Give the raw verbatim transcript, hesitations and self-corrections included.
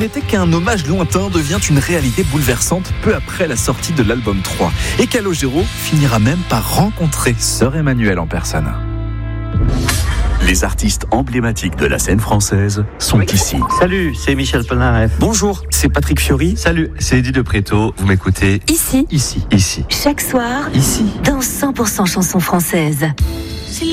n'était qu'un hommage lointain devient une réalité bouleversante peu après la sortie de l'album trois. Et Calogero finira même par rencontrer Sœur Emmanuelle en personne. Les artistes emblématiques de la scène française sont oui. ici. Salut, c'est Michel Polnareff. Bonjour, c'est Patrick Fiori. Salut, c'est Eddie de Préto. Vous m'écoutez ici, ici, ici. Chaque soir, ici, dans cent pour cent chansons françaises.